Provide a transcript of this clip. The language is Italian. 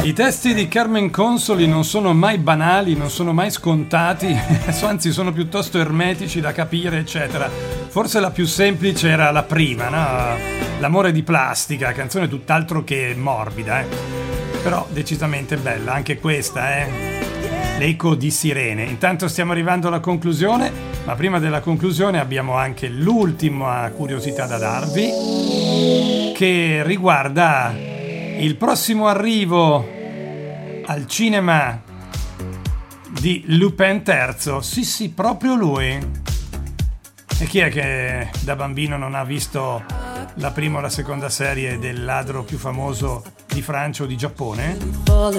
I testi di Carmen Consoli non sono mai banali, non sono mai scontati, anzi sono piuttosto ermetici da capire, eccetera. Forse la più semplice era la prima, no? L'amore di plastica, canzone tutt'altro che morbida, però decisamente bella anche questa, l'eco di sirene. Intanto stiamo arrivando alla conclusione, ma prima della conclusione abbiamo anche l'ultima curiosità da darvi, che riguarda il prossimo arrivo al cinema di Lupin III. Sì, proprio lui. E chi è che da bambino non ha visto la prima o la seconda serie del ladro più famoso di Francia o di Giappone?